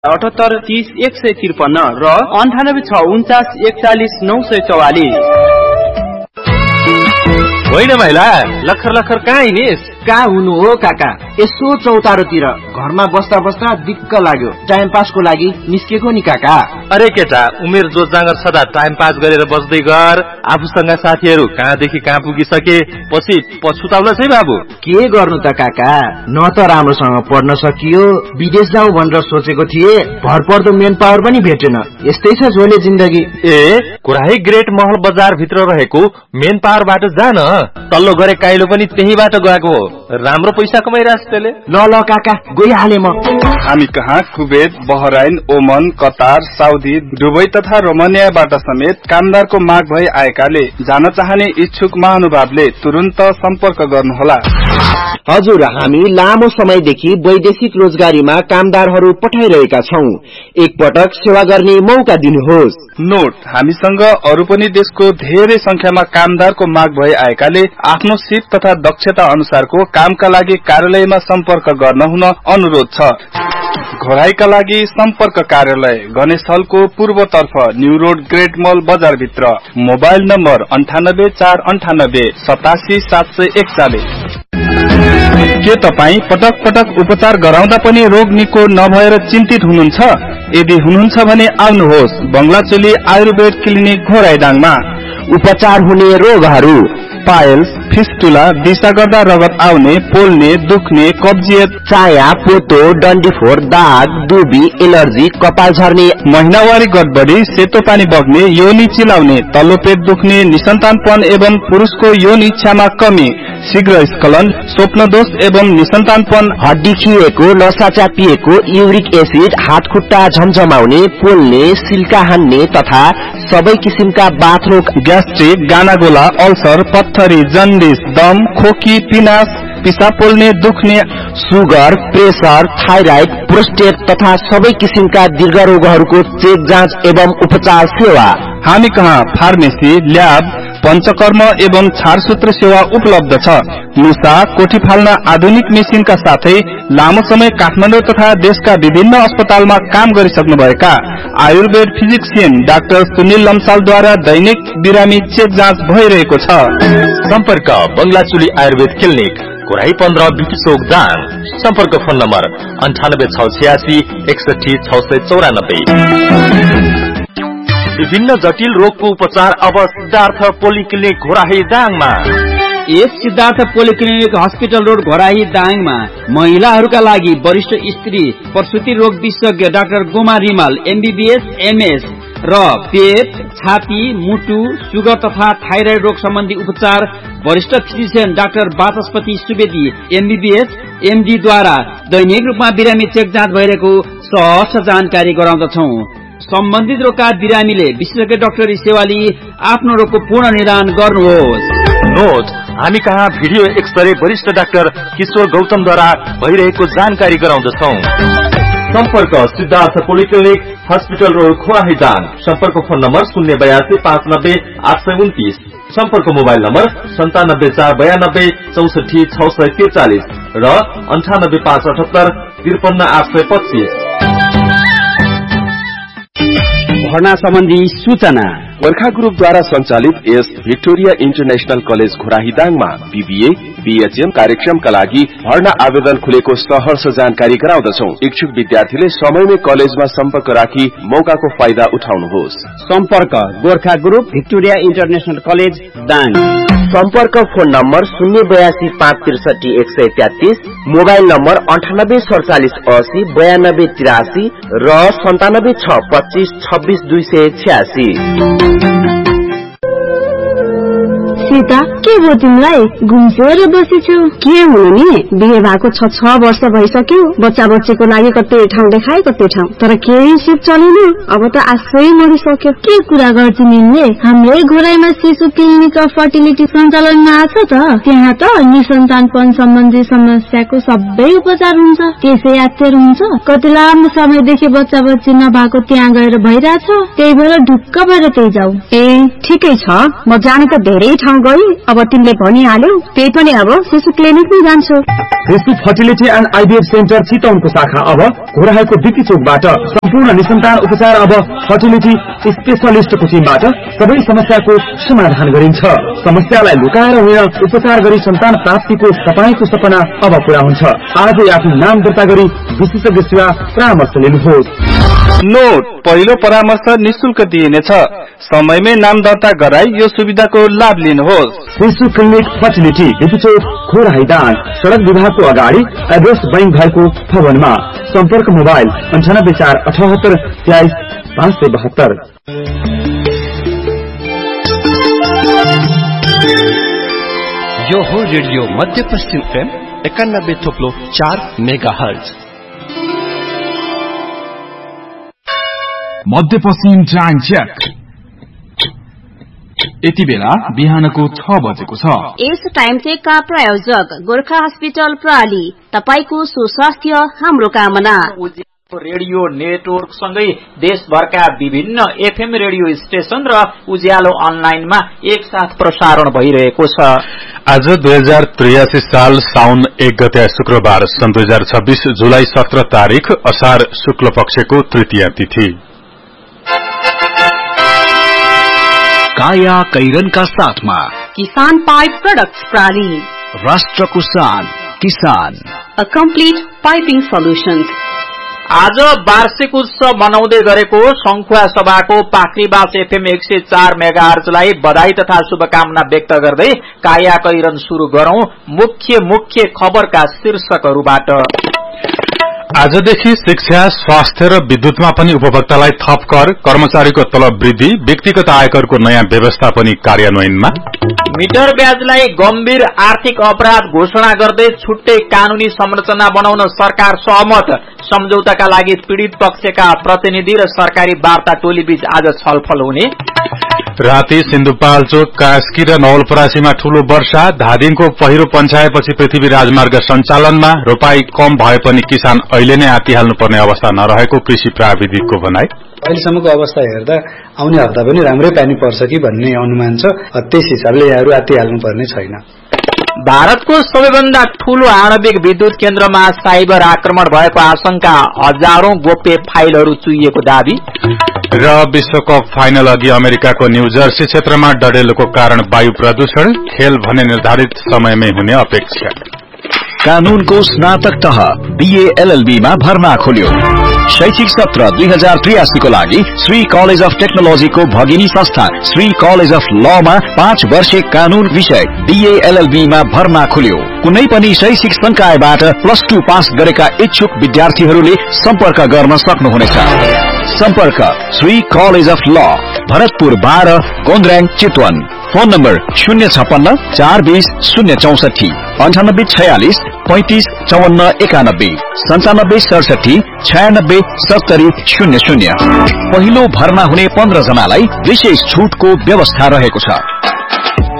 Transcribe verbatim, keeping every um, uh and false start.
अठहत्तर तीस एक सय त्रिपन्न र अन्ठानब्बे छ उन्चास एकचालिस नौ सय चौवालिस। होइन महिला लखर लखर कहाँ हिँडिस? कहाँ हुनु हो काका, यसो चौतारोतिर घरमा बस्दा बस्दा दिक्क लाग्यो, टाइम पासको लागि निस्केको नि काका। अरे केटा, उमेर जो जाँगर सदा टाइम पास गरेर बस्दै गर। आफूसँग साथीहरू कहाँदेखि कहाँ पुगिसके पछि पछुताउला छै बाबु। के गर्नु त काका, न त राम्रोसँग पढ्न सकियो, विदेश जाउँ भनेर सोचेको थिए, भरपर्दो मेन पावर पनि भेटेन। यस्तै छ झोले जिन्दगी। ए कुराही ग्रेट महल बजार भित्र रहेको मेन पावरबाट जान, तल्लो गरे काइलो पनि त्यहीबाट गएको हो। राम्रो पैसा कमाइरहेछ त्यसले। ल ल काका गइहाले म। हामी कहाँ कुवेत, बहराइन, ओमन, कतार, साउदी, दुबई तथा रोमानियाबाट समेत कामदारको माग भई आएकाले जान चाहने इच्छुक महानुभावले तुरुन्त सम्पर्क गर्नुहोला। हजुर, हामी लामो समयदेखि वैदेशिक रोजगारीमा कामदारहरू पठाइरहेका छौं, एकपटक सेवा गर्ने मौका दिनुहोस्। नोट, हामीसँग अरू पनि देशको धेरै संख्यामा कामदारको माग भई आएकाले आफ्नो सिप तथा दक्षता अनुसारको कामका लागि कार्यालयमा सम्पर्क गर्न हुन अनुरोध छ। घोराईका लागि सम्पर्क कार्यालय गणेश हलको पूर्वतर्फ न्यू रोड ग्रेट मल बजार भित्र। मोबाइल नम्बर अन्ठानब्बे चार अन्ठानब्बे सतासी सात सय एकचालिस। के तपाई पटक पटक उपचार गराउँदा पनि रोग निको नभएर चिन्तित हुनुहुन्छ? यदि हुनुहुन्छ भने आउनुहोस् बंगलाचोली आयुर्वेद क्लिनिक घोराईडाङमा। उपचार हुने रोगहरू पाइल्स, फिस्टुला, दिशा गर्दा रगत आउने, पोल्ने, दुख्ने, कब्जियत, चाया, पोतो, डन्डीफोर, दाग, दुबी, एलर्जी, कपाल झर्ने, महिनावारी गडबडी, सेतो पानी बग्ने, योनि चिलाउने, तल्लो पेट दुख्ने, निसन्तानपन एवं पुरुषको यौन इच्छामा कमी, शीघ्र स्खलन, स्वप्नदोष एवं निसन्तानपन, हड्डी खिएको, नसा चापिएको, युरिक एसिड, हात खुट्टा झमझमाउने, पोल्ने, सिल्का हान्ने तथा सबै किसिमका बाथरोग, ग्यास्ट्रिक, गानागोला, अल्सर, पत्थरी, जन्डिस, दम, खोकी, पिनास, पिसाब पोल्ने, दुख्ने, सुगर, प्रेसर, थाइराइड, प्रोस्टेट तथा सबै किसिमका दीर्घ रोगहरूको चेक जाँच एवं उपचार सेवा। हामी कहाँ फार्मेसी, ल्याब, पञ्चकर्म एवं छारसूत्र सेवा उपलब्ध छ। मुसा, कोठी फाल्न आधुनिक मेसिनका साथै लामो समय काठमाडौँ तथा देशका विभिन्न अस्पतालमा काम गरिसक्नुभएका आयुर्वेद फिजिक्सियन डाक्टर सुनिल लम्सालद्वारा दैनिक बिरामी चेक जाँच भइरहेको छ। सम्पर्क बंगलाचोली आयुर्वेद क्लिनिक, घोराई पन्ध्र, बिटुचोक, दाङ। सम्पर्क फोन नम्बर अन्ठानब्बे छ छयासी एकसठी छ सय चौरानब्बे। विभिन्न जटिल रोगको उपचार अब सिद्धार्थ पोलिक्लिनिक घोराही दाङमा। यस Siddhartha polyclinic hospital road Ghorahi दाङमा महिलाहरूका लागि वरिष्ठ स्त्री प्रसुति रोग विशेषज्ञ doctor Goma Rimal MBBS MS र पेट, छाती, मुटु, सुगर तथा थाइराइड रोग सम्बन्धी उपचार वरिष्ठ फिजिशियन डाक्टर वाचस्पति सुवेदी एमबीबीएस एमडी द्वारा दैनिक रूपमा बिरामी चेक जाँच भइरहेको सहज जानकारी गराउँदछौं। सम्बन्धित रोगका बिरामीले विशेषज्ञ डाक्टरी सेवा लिई आफ्नो रोगको पूर्ण निदान गर्नुहोस्। नोट, हामी कहाँ भिडियो एक्सरे वरिष्ठ डाक्टर किशोर गौतमद्वारा भइरहेको जानकारी गराउँदछौं। सम्पर्क Siddhartha polyclinic hospital road Ghorahi Dang. सम्पर्क फोन नम्बर शून्य बयासी पाँच नब्बे आठ सय उन्तिस। सम्पर्क मोबाइल नम्बर सन्तानब्बे चार बयानब्बे चौसठी छ सय त्रिचालिस र अन्ठानब्बे पाँच अठहत्तर त्रिपन्न आठ सय पच्चीस। भर्ना सम्बन्धी सूचना वर्खा ग्रुपद्वारा सञ्चालित यस Victoria international college Ghorahi दाङमा BBA, BHM कार्यक्रमका लागि भर्ना आवेदन खुलेको सहर्ष जानकारी गराउँदछौ। इच्छुक विद्यार्थीले समयमै कलेजमा सम्पर्क राखी मौकाको फाइदा उठाउनुहोस्। सम्पर्क Gorkha group Victoria international college Dang. सम्पर्क फोन नम्बर शून्य बयासी पाँच त्रिसठी एक सय तेत्तीस, मोबाइल नम्बर अन्ठानब्बे सडचालिस अस्सी बयानब्बे तिरासी र सन्तानब्बे छ पच्चीस छब्बीस दुई सय छ्यासी। सीता, के भयो तिमीलाई? घुम्सेर बसेछौ? के हुनु नि, बिहे भएको छ छ वर्ष भइसक्यो, बच्चा बच्चीको लागि कतै ठाउँ देखाए कतै ठाउँ, तर केही सिप चलेन। अब त आशै मरिसक्यो। के कुरा गर्छ निले? हाम्रै घोराईमा शिशु क्लिनिक अफ फर्टिलिटी सञ्चालनमा आछ त। त्यहाँ त निसन्तानपन सम्बन्धी समस्याको सबै उपचार हुन्छ, त्यसै यात्तर हुन्छ। कति लामो समयदेखि बच्चा बच्ची नभएको त्यहाँ गएर भइरहेछ, त्यही भएर ढुक्क भएर त्यही जाऊ। ए ठिकै छ, म जाने त धेरै ठाउँ गई अब तिमीले भनिहाल्यौ त्यही पनि अब शिशु क्लिनिकमै जान्छु। शिशु फर्टिलिटी एन्ड आइभीएफ सेन्टर चितवनको शाखा अब घोराहाको बिक्री चोकबाट सम्पूर्ण निसन्तान उपचार अब फर्टिलिटी स्पेशलिस्टको टिमबाट सबै समस्याको समाधान गरिन्छ। समस्यालाई लुकाएर होइन उपचार गरी सन्तान प्राप्तिको तपाईको सपना अब पूरा हुन्छ। आजै आफ्नो नाम दर्ता गरी विशेषज्ञ सेवा परामर्श लिनुहोस्। नोट पहिलो परामर्श निशुल्क दिइनेछ। समयमै नाम दर्ता गराई यो सुविधाको लाभ लिनुहोस्। शिशु क्लिनिक फर्टिलिटी बिपिचोक खोराहाइदाङ सड़क विभागको अगाडि एड्रेस बैंक भएको भवनमा। सम्पर्क मोबाइल अन्ठानब्बे चार अठहत्तर तेइस पाँच सय बहत्तर। यो हो रेडियो मध्य पश्चिम एफएम एकानब्बे थोप्लो चार मेगा हर्ज। मध्य पश्चिम टाइम चेक यति बेला बिहानको छ बजेको छ। यस टाइम चेकका प्रायोजक गोर्खा हस्पिटल प्रणाली, तपाईको सुस्वास्थ्य हाम्रो कामना। रेडियो नेटवर्क सँगै देशभरका विभिन्न एफएम रेडियो स्टेशन र उज्यालो अनलाइनमा एकसाथ प्रसारण भइरहेको छ। आज दुई हजार त्रियासी साल साउन एक गते शुक्रबार सन् दुई हजार छब्बीस जुलाई सत्र तारीख असार शुक्ल पक्षको तृतीया तिथि। काया कैरनका साथमा किसान पाइप प्रोडक्ट्स प्रणाली, राष्ट्रको शान किसान, अ कम्प्लिट पाइपिङ सल्युशन्स। आज वार्षिक उत्सव मनाउँदै गरेको संखुवा सभाको पाखरीबास एफएम एक सय चार मेगाहर्जलाई बधाई तथा शुभकामना व्यक्त गर्दै काया कैरन शुरू गरौं मुख्य मुख्य खबरका शीर्षकहरूबाट। आजदेखि शिक्षा, स्वास्थ्य र विद्युतमा पनि उपभोक्तालाई थप कर, कर्मचारीको तलब वृद्धि, व्यक्तिगत आयकरको नयाँ व्यवस्था पनि कार्यान्वयनमा। मिटर ब्याजलाई गम्भीर आर्थिक अपराध घोषणा गर्दै छुट्टै कानूनी संरचना बनाउन सरकार सहमत। सम्झौताका लागि पीड़ित पक्षका प्रतिनिधि र सरकारी वार्ता टोली बीच आज छलफल हुने। राति सिन्धुपाल्चोक, कास्की र नवलपरासीमा ठूलो वर्षा, धादिङको पहिरो पन्छाएपछि पृथ्वी राजमार्ग सञ्चालनमा, रोपाई कम भए पनि किसान अहिले नै आतिहाल्नुपर्ने अवस्था नरहेको कृषि प्राविधिकको भनाई। अहिलेसम्मको अवस्था हेर्दा आउने हप्ता पनि राम्रै पानी पर्छ कि भन्ने अनुमान छ। त्यस हिसाबले यहाँहरू आतिहाल्नुपर्ने छैन। भारतको सबैभन्दा ठूलो आणविक विद्युत केन्द्रमा साइबर आक्रमण भएको आशंका, हजारौं गोप्य फाइलहरू चुइएको दावी। र विश्वकप फाइनल अघि अमेरिकाको न्यू जर्सी क्षेत्रमा डडेलोको कारण वायु प्रदूषण, खेल भने निर्धारित समयमै हुने अपेक्षा। कानूनको स्नातक तह बीए एलएलबी मा भर्ना खोल्यो। शैक्षिक सत्र दुई हजार त्रियासी को लागि श्री कलेज अफ टेक्नोलोजीको भगिनी संस्था श्री कलेज अफ ल मा पाँच वर्षे कानून विषय बीए एलएलबी मा भर्ना खोल्यो। कुनै पनि शैक्षिक संकायबाट प्लस टू पास गरेका इच्छुक विद्यार्थीहरूले सम्पर्क गर्न सक्नुहुनेछ। सम्पर्क श्री कलेज अफ ल, भरतपुर बाह्र, गोन्द्राङ, चितवन। फोन नम्बर शून्य छपन्न चार बीस शून्य चौसठी, अन्ठानब्बे छयालिस पैंतीस चौवन्न एकानब्बे, सन्तानब्बे सडसठी छयानब्बे सत्तरी शून्य शून्य। पहिलो भर्ना हुने पन्ध्र जनालाई विशेष छूटको व्यवस्था रहेको छ।